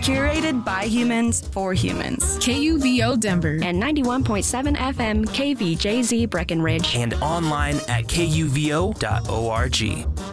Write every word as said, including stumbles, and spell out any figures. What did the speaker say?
Curated by humans for humans. K U V O Denver. And ninety-one point seven F M K V J Z Breckenridge. And online at K U V O dot org.